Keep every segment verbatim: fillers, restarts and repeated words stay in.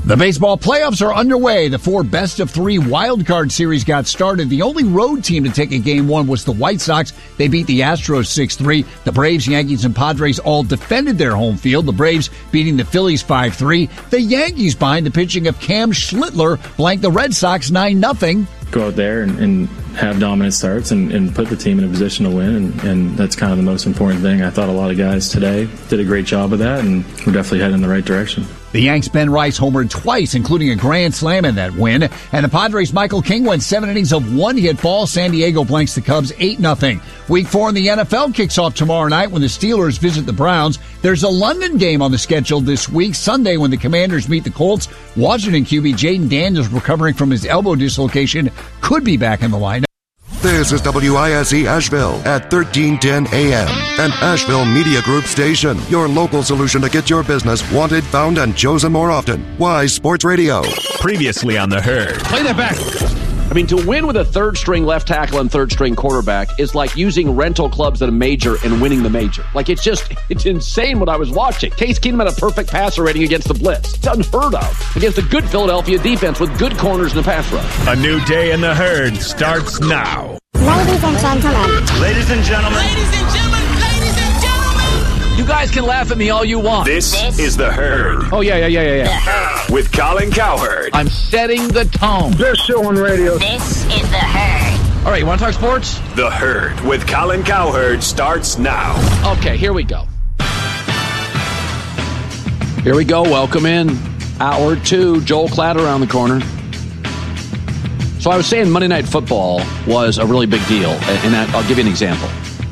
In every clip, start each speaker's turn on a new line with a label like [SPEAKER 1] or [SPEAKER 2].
[SPEAKER 1] The baseball playoffs are underway. The four best-of-three wild-card series got started. The only road team to take a game one was the White Sox. They beat the Astros six three. The Braves, Yankees, and Padres all defended their home field. The Braves beating the Phillies five three. The Yankees, behind the pitching of Cam Schlittler, blanked the Red Sox nine nothing.
[SPEAKER 2] Go out there and, and have dominant starts and, and put the team in a position to win, and, and that's kind of the most important thing. I thought a lot of guys today did a great job of that, and we're definitely heading in the right direction.
[SPEAKER 1] The Yanks' Ben Rice homered twice, including a grand slam in that win. And the Padres' Michael King went seven innings of one-hit ball. San Diego blanks the Cubs eight nothing. Week four in the N F L kicks off tomorrow night when the Steelers visit the Browns. There's a London game on the schedule this week, Sunday, when the Commanders meet the Colts. Washington Q B Jaden Daniels, recovering from his elbow dislocation, could be back in the lineup.
[SPEAKER 3] This is W I S E Asheville at thirteen ten A M, an Asheville Media Group station. Your local solution to get your business wanted, found, and chosen more often. Wise Sports Radio.
[SPEAKER 4] Previously on The Herd.
[SPEAKER 5] Play that back. I mean, to win with a third-string left tackle and third-string quarterback is like using rental clubs at a major and winning the major. Like, it's just, it's insane what I was watching. Case Keenum had a perfect passer rating against the blitz. It's unheard of. Against a good Philadelphia defense with good corners in the pass rush.
[SPEAKER 4] A new day in The Herd starts now.
[SPEAKER 6] Ladies and gentlemen.
[SPEAKER 4] Ladies and gentlemen.
[SPEAKER 6] Ladies and gentlemen. Ladies and gentlemen.
[SPEAKER 5] You guys can laugh at me all you want.
[SPEAKER 4] This, this is The Herd.
[SPEAKER 5] Oh, yeah, yeah, yeah, yeah, yeah.
[SPEAKER 4] With Colin Cowherd.
[SPEAKER 5] I'm setting the tone.
[SPEAKER 7] Best show on radio.
[SPEAKER 6] This is The Herd.
[SPEAKER 5] All right, you want to talk sports?
[SPEAKER 4] The Herd with Colin Cowherd starts now.
[SPEAKER 5] Okay, here we go. Here we go. Welcome in. Hour two. Joel Klatt around the corner. So I was saying Monday Night Football was a really big deal, and I'll give you an example.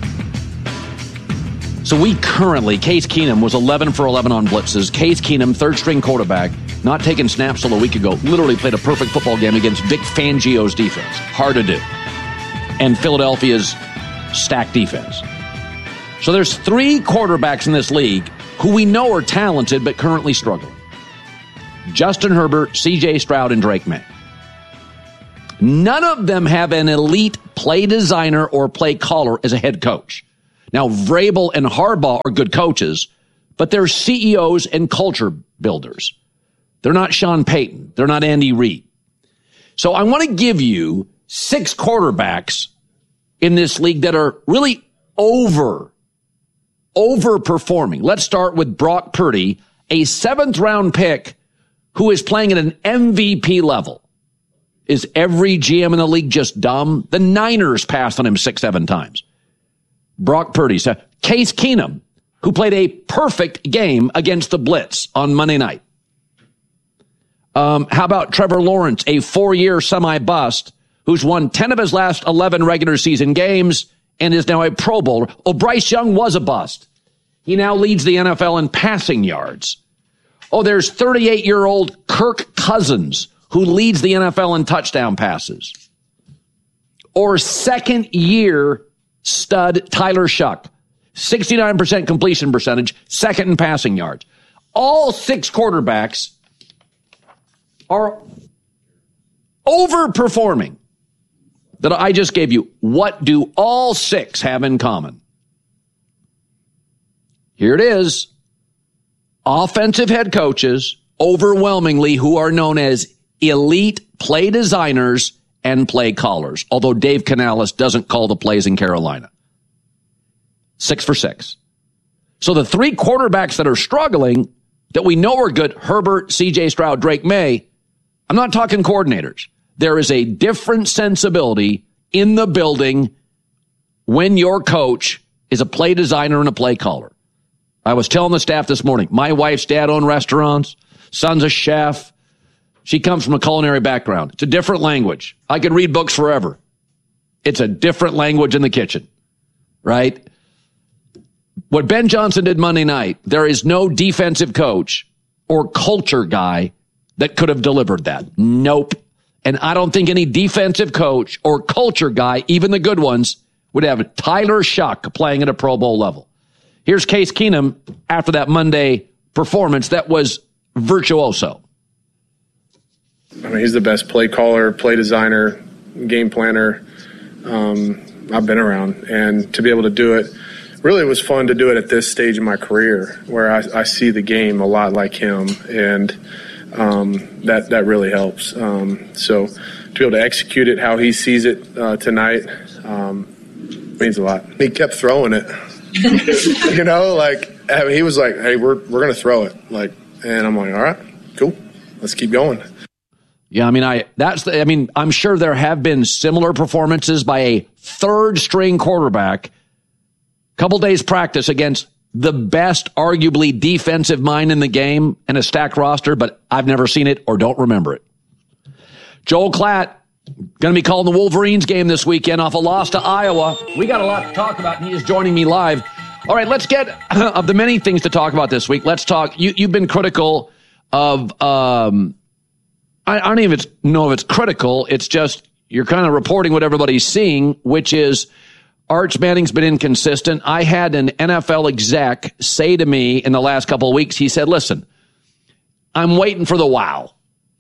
[SPEAKER 5] So we currently, Case Keenum was eleven for eleven on blitzes. Case Keenum, third-string quarterback, not taking snaps till a week ago, literally played a perfect football game against Vic Fangio's defense. Hard to do. And Philadelphia's stacked defense. So there's three quarterbacks in this league who we know are talented but currently struggling. Justin Herbert, C J Stroud, and Drake May. None of them have an elite play designer or play caller as a head coach. Now, Vrabel and Harbaugh are good coaches, but they're C E Os and culture builders. They're not Sean Payton. They're not Andy Reid. So I want to give you six quarterbacks in this league that are really over, overperforming. Let's start with Brock Purdy, a seventh round pick who is playing at an M V P level. Is every G M in the league just dumb? The Niners passed on him six, seven times. Brock Purdy. So Case Keenum, who played a perfect game against the Blitz on Monday night. Um, how about Trevor Lawrence, a four-year semi-bust, who's won ten of his last eleven regular season games and is now a Pro Bowler. Oh, Bryce Young was a bust. He now leads the N F L in passing yards. Oh, there's thirty-eight-year-old Kirk Cousins, who leads the N F L in touchdown passes. Or second-year stud Tyler Shuck, sixty-nine percent completion percentage, second in passing yards. All six quarterbacks are overperforming that I just gave you. What do all six have in common? Here it is. Offensive head coaches, overwhelmingly, who are known as elite play designers and play callers, although Dave Canales doesn't call the plays in Carolina. Six for six. So the three quarterbacks that are struggling, that we know are good, Herbert, C J Stroud, Drake May, I'm not talking coordinators. There is a different sensibility in the building when your coach is a play designer and a play caller. I was telling the staff this morning, my wife's dad owned restaurants, son's a chef. She comes from a culinary background. It's a different language. I could read books forever. It's a different language in the kitchen, right? What Ben Johnson did Monday night, there is no defensive coach or culture guy that could have delivered that. Nope. And I don't think any defensive coach or culture guy, even the good ones, would have Tyler Shuck playing at a Pro Bowl level. Here's Case Keenum after that Monday performance that was virtuoso.
[SPEAKER 7] I mean, he's the best play caller, play designer, game planner um, I've been around. And to be able to do it, really it was fun to do it at this stage of my career where I, I see the game a lot like him. And um, that that really helps. Um, so to be able to execute it how he sees it uh, tonight um, means a lot. He kept throwing it, you know, like I mean, he was like, "Hey, we're we're gonna throw it," like, and I'm like, "All right, cool, let's keep going."
[SPEAKER 5] Yeah, I mean, I that's the, I mean, I'm sure there have been similar performances by a third string quarterback. Couple days practice against the best, arguably defensive mind in the game and a stacked roster, but I've never seen it or don't remember it. Joel Klatt going to be calling the Wolverines game this weekend off a loss to Iowa. We got a lot to talk about, and he is joining me live. All right, let's get of the many things to talk about this week. Let's talk. You, you've been critical of. Um, I, I don't even know if it's critical. It's just you're kind of reporting what everybody's seeing, which is Arch Manning's been inconsistent. I had an N F L exec say to me in the last couple of weeks, he said, listen, I'm waiting for the wow.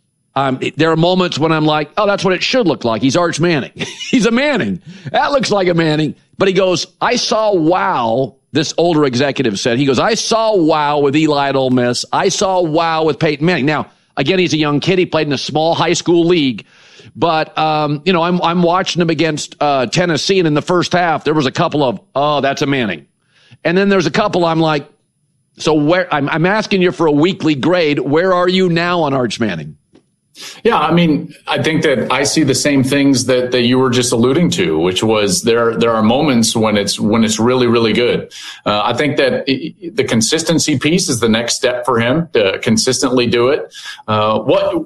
[SPEAKER 5] Um, there are moments when I'm like, oh, that's what it should look like. He's Arch Manning. He's a Manning. That looks like a Manning. But he goes, I saw wow, this older executive said. He goes, I saw wow with Eli at Ole Miss. I saw wow with Peyton Manning. Now, again, he's a young kid. He played in a small high school league. But, um, you know, I'm I'm watching him against uh, Tennessee, and in the first half, there was a couple of, oh, that's a Manning. And then there's a couple I'm like, so where I'm, I'm asking you for a weekly grade. Where are you now on Arch Manning?
[SPEAKER 8] Yeah, I mean, I think that I see the same things that, that you were just alluding to, which was there there are moments when it's when it's really, really good. Uh, I think that it, the consistency piece is the next step for him to consistently do it. Uh, what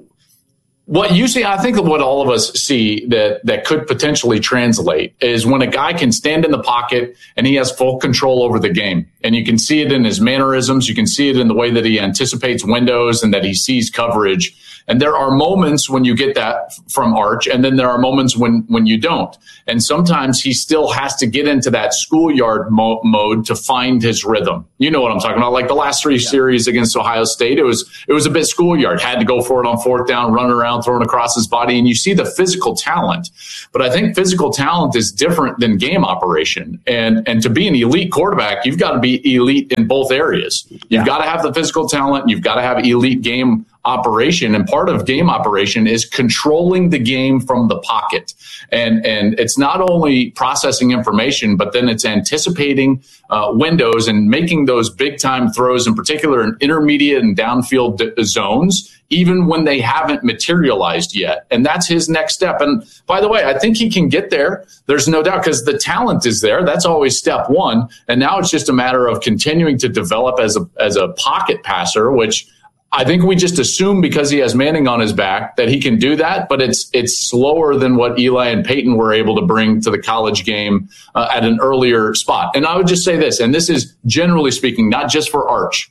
[SPEAKER 8] What you see, I think that what all of us see that, that could potentially translate is when a guy can stand in the pocket and he has full control over the game. And you can see it in his mannerisms. You can see it in the way that he anticipates windows and that he sees coverage. And there are moments when you get that from Arch, and then there are moments when, when you don't. And sometimes he still has to get into that schoolyard mo- mode to find his rhythm. You know what I'm talking about? Like the last three yeah. series against Ohio State, it was it was a bit schoolyard. Had to go for it on fourth down, run around, throwing across his body, and you see the physical talent. But I think physical talent is different than game operation. And and to be an elite quarterback, you've got to be elite in both areas. You've yeah. got to have the physical talent. You've got to have elite game operation, and part of game operation is controlling the game from the pocket. And and it's not only processing information, but then it's anticipating uh, windows and making those big time throws, in particular in intermediate and downfield d- zones, even when they haven't materialized yet. And that's his next step. And by the way, I think he can get there. There's no doubt, because the talent is there. That's always step one. And now it's just a matter of continuing to develop as a as a pocket passer, which I think we just assume because he has Manning on his back that he can do that, but it's it's slower than what Eli and Peyton were able to bring to the college game uh, at an earlier spot. And I would just say this, and this is generally speaking, not just for Arch.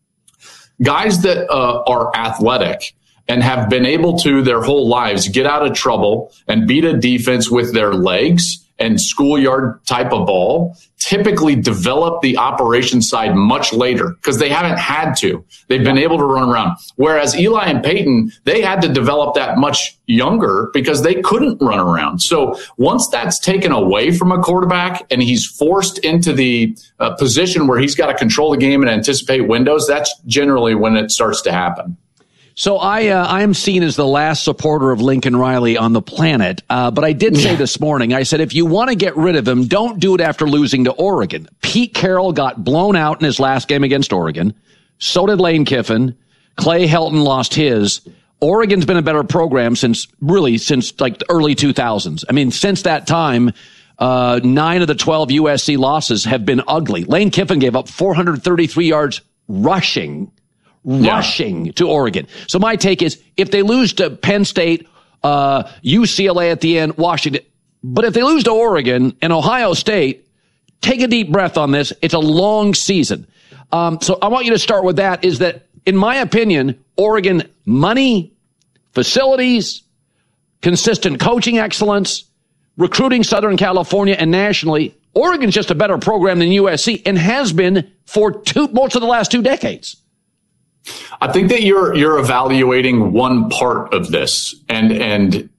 [SPEAKER 8] Guys that uh, are athletic and have been able to their whole lives get out of trouble and beat a defense with their legs and schoolyard type of ball typically develop the operation side much later because they haven't had to. They've been able to run around. Whereas Eli and Peyton, they had to develop that much younger because they couldn't run around. So once that's taken away from a quarterback and he's forced into the uh, position where he's got to control the game and anticipate windows, that's generally when it starts to happen.
[SPEAKER 5] So I uh, I am seen as the last supporter of Lincoln Riley on the planet, uh, but I did say this morning, I said, if you want to get rid of him, don't do it after losing to Oregon. Pete Carroll got blown out in his last game against Oregon. So did Lane Kiffin. Clay Helton lost his. Oregon's been a better program since, really, since like the early two thousands. I mean, since that time, uh, nine of the twelve U S C losses have been ugly. Lane Kiffin gave up four hundred thirty-three yards rushing. rushing yeah. to Oregon. So my take is if they lose to Penn State, uh, U C L A at the end, Washington, but if they lose to Oregon and Ohio State, take a deep breath on this. It's a long season. Um, so I want you to start with that is that, in my opinion, Oregon money, facilities, consistent coaching excellence, recruiting Southern California and nationally, Oregon's just a better program than U S C and has been for two, most of the last two decades.
[SPEAKER 8] I think that you're you're evaluating one part of this, and and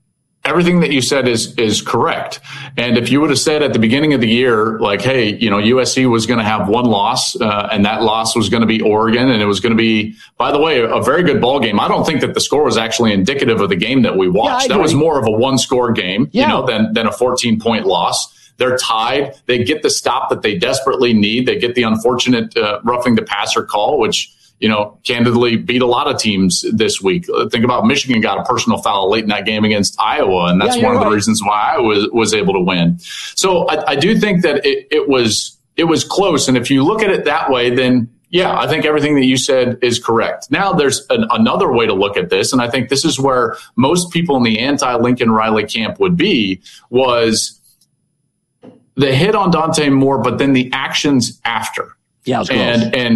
[SPEAKER 8] everything that you said is is correct. And if you would have said at the beginning of the year, like, hey, you know, U S C was going to have one loss, uh, and that loss was going to be Oregon, and it was going to be, by the way, a, a very good ball game. I don't think that the score was actually indicative of the game that we watched. Yeah, that was more of a one-score game, yeah. you know, than than a fourteen-point loss. They're tied. They get the stop that they desperately need. They get the unfortunate uh, roughing the passer call, which, you know, candidly beat a lot of teams this week. Think about Michigan got a personal foul late in that game against Iowa, and that's yeah, one of right. the reasons why I was, was able to win. So I, I do think that it, it was it was close. And if you look at it that way, then, yeah, I think everything that you said is correct. Now there's an, another way to look at this, and I think this is where most people in the anti-Lincoln Riley camp would be, was the hit on Dante Moore, but then the actions after.
[SPEAKER 5] Yeah, it was
[SPEAKER 8] and and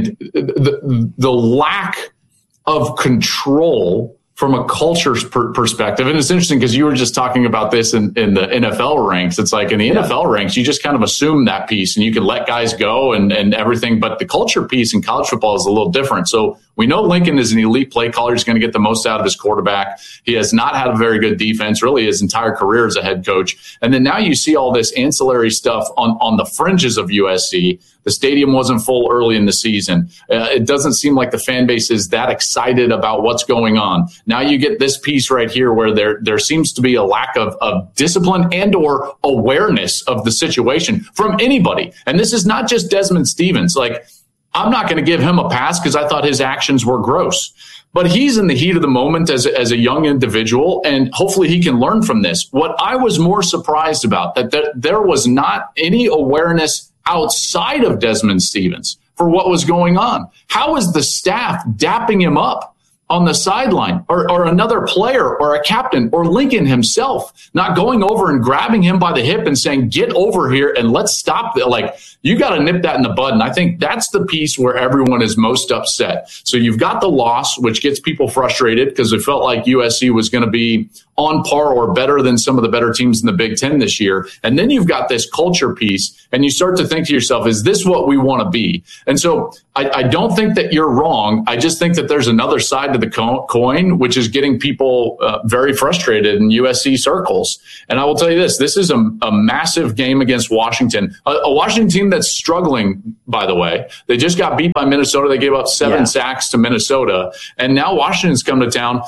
[SPEAKER 8] the the lack of control from a culture's per- perspective. And it's interesting because you were just talking about this in, in the N F L ranks. It's like in the yeah. N F L ranks, you just kind of assume that piece and you can let guys go and, and everything. But the culture piece in college football is a little different. So we know Lincoln is an elite play caller. He's going to get the most out of his quarterback. He has not had a very good defense, really, his entire career as a head coach. And then now you see all this ancillary stuff on, on the fringes of U S C. The stadium wasn't full early in the season. Uh, it doesn't seem like the fan base is that excited about what's going on. Now you get this piece right here where there there seems to be a lack of, of discipline and or awareness of the situation from anybody. And this is not just Desmond Stevens. Like, I'm not going to give him a pass because I thought his actions were gross. But he's in the heat of the moment as a, as a young individual, and hopefully he can learn from this. What I was more surprised about, that there, there was not any awareness outside of Desmond Stevens for what was going on. How is the staff dapping him up on the sideline, or, or another player or a captain or Lincoln himself not going over and grabbing him by the hip and saying, get over here and let's stop that? Like, you got to nip that in the bud. And I think that's the piece where everyone is most upset. So you've got the loss, which gets people frustrated because it felt like U S C was going to be on par or better than some of the better teams in the Big Ten this year. And then you've got this culture piece, and you start to think to yourself, is this what we want to be? And so I, I don't think that you're wrong. I just think that there's another side to the co- coin, which is getting people uh, very frustrated in U S C circles. And I will tell you this, this is a, a massive game against Washington, a, a Washington team that's struggling, by the way. They just got beat by Minnesota. They gave up seven yeah. sacks to Minnesota. And now Washington's come to town.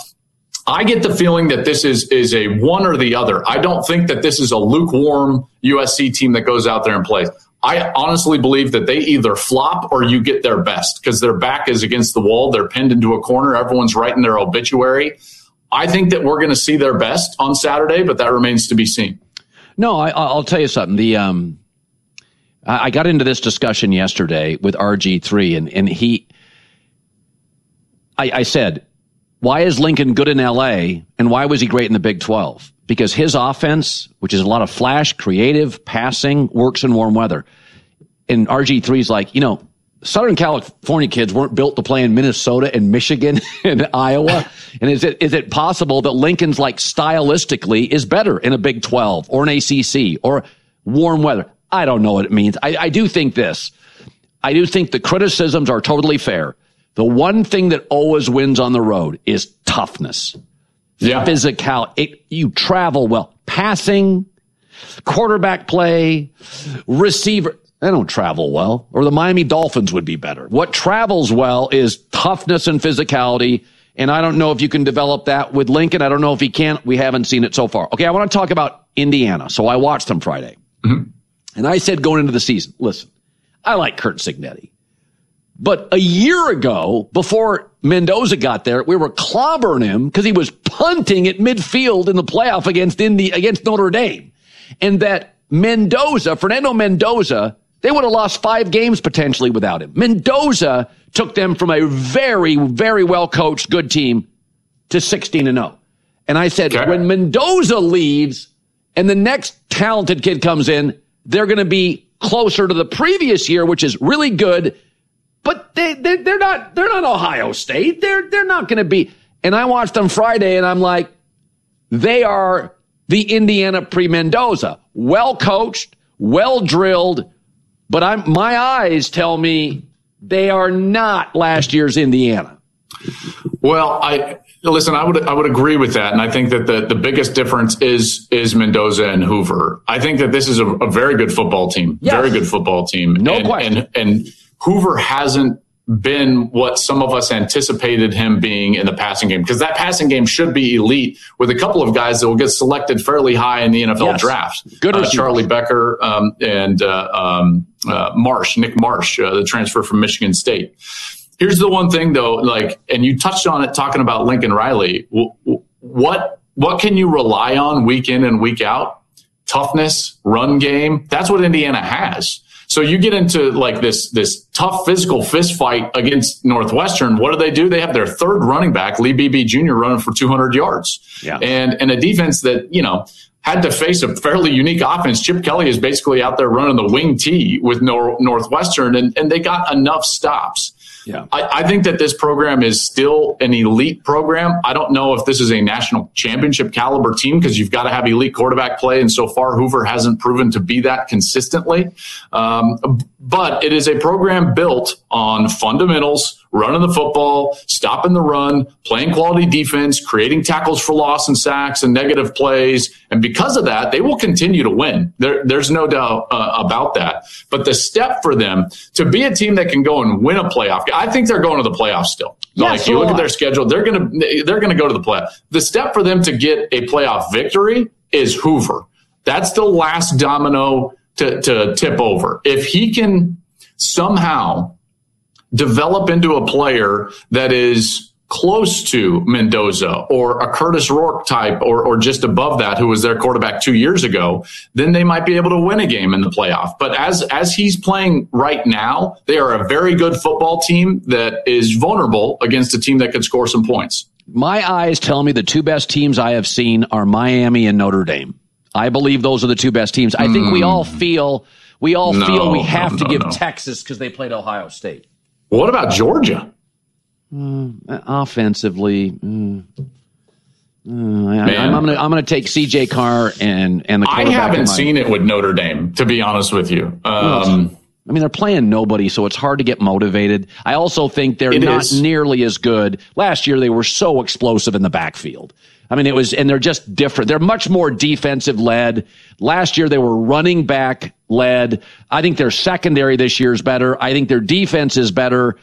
[SPEAKER 8] I get the feeling that this is is a one or the other. I don't think that this is a lukewarm U S C team that goes out there and plays. I honestly believe that they either flop or you get their best because their back is against the wall. They're pinned into a corner. Everyone's writing their obituary. I think that we're going to see their best on Saturday, but that remains to be seen.
[SPEAKER 5] No, I, I'll tell you something. The um, I got into this discussion yesterday with R G three, and, and he, I, I said, why is Lincoln good in L A, and why was he great in the Big twelve? Because his offense, which is a lot of flash, creative, passing, works in warm weather. And R G three's like, you know, Southern California kids weren't built to play in Minnesota and Michigan and Iowa. And is it is it possible that Lincoln's, like, stylistically is better in a Big twelve or an A C C or warm weather? I don't know what it means. I, I do think this. I do think the criticisms are totally fair. The one thing that always wins on the road is toughness. Yeah. Physical. It, you travel well. Passing, quarterback play, receiver. They don't travel well. Or the Miami Dolphins would be better. What travels well is toughness and physicality. And I don't know if you can develop that with Lincoln. I don't know if he can. We haven't seen it so far. Okay, I want to talk about Indiana. So I watched them Friday. Mm-hmm. And I said going into the season, listen, I like Curt Cignetti. But a year ago, before Mendoza got there, we were clobbering him because he was punting at midfield in the playoff against Indy, against Notre Dame. And that Mendoza, Fernando Mendoza, they would have lost five games potentially without him. Mendoza took them from a very, very well-coached, good team to sixteen and oh. And I said, okay, when Mendoza leaves and the next talented kid comes in, they're going to be closer to the previous year, which is really good. But they, they, they're not, they're not Ohio State. They're, they're not going to be. And I watched them Friday and I'm like, they are the Indiana pre-Mendoza. Well coached, well drilled. But I'm, my eyes tell me they are not last year's Indiana.
[SPEAKER 8] Well, I listen. I would I would agree with that, and I think that the, the biggest difference is is Mendoza and Hoover. I think that this is a, a very good football team, yes. very good football team.
[SPEAKER 5] No
[SPEAKER 8] and,
[SPEAKER 5] question.
[SPEAKER 8] And, and Hoover hasn't been what some of us anticipated him being in the passing game, because that passing game should be elite with a couple of guys that will get selected fairly high in the N F L
[SPEAKER 5] yes.
[SPEAKER 8] draft.
[SPEAKER 5] Good
[SPEAKER 8] uh, Charlie Becker um, and uh, um, uh, Marsh, Nick Marsh, uh, the transfer from Michigan State. Here's the one thing, though, like, and you touched on it talking about Lincoln Riley. What what can you rely on week in and week out? Toughness, run game. That's what Indiana has. So you get into like this this tough physical fist fight against Northwestern. What do they do? They have their third running back, Lee Beebe Junior, running for two hundred yards.
[SPEAKER 5] Yeah.
[SPEAKER 8] And and a defense that, you know, had to face a fairly unique offense. Chip Kelly is basically out there running the wing T with Nor- Northwestern, and, and they got enough stops.
[SPEAKER 5] Yeah.
[SPEAKER 8] I, I think that this program is still an elite program. I don't know if this is a national championship caliber team, because you've got to have elite quarterback play. And so far, Hoover hasn't proven to be that consistently. Um, but it is a program built on fundamentals, running the football, stopping the run, playing quality defense, creating tackles for loss and sacks and negative plays. And because of that, they will continue to win. There, there's no doubt uh, about that. But the step for them to be a team that can go and win a playoff, I think they're going to the playoffs still.
[SPEAKER 5] Yeah,
[SPEAKER 8] like
[SPEAKER 5] so
[SPEAKER 8] you look
[SPEAKER 5] I.
[SPEAKER 8] at their schedule, they're going to they're going to go to the playoff. The step for them to get a playoff victory is Hoover. That's the last domino to, to tip over. If he can somehow develop into a player that is close to Mendoza or a Curtis Rourke type, or or just above that, who was their quarterback two years ago, then they might be able to win a game in the playoff. But as as he's playing right now, they are a very good football team that is vulnerable against a team that could score some points.
[SPEAKER 5] My eyes tell me the two best teams I have seen are Miami and Notre Dame. I believe those are the two best teams. I mm. think we all feel we all
[SPEAKER 8] no,
[SPEAKER 5] feel we have
[SPEAKER 8] no,
[SPEAKER 5] to
[SPEAKER 8] no,
[SPEAKER 5] give
[SPEAKER 8] no.
[SPEAKER 5] Texas because they played Ohio State.
[SPEAKER 8] What about Georgia?
[SPEAKER 5] Uh, offensively, mm, uh, I, I'm, I'm going to I'm going to take C J Carr and and the quarterback.
[SPEAKER 8] I haven't
[SPEAKER 5] my,
[SPEAKER 8] seen it with Notre Dame, to be honest with you. Um,
[SPEAKER 5] I mean, they're playing nobody, so it's hard to get motivated. I also think they're not
[SPEAKER 8] is.
[SPEAKER 5] nearly as good. Last year, they were so explosive in the backfield. I mean, it was, and they're just different. They're much more defensive led. Last year, they were running back led. I think their secondary this year is better. I think their defense is better.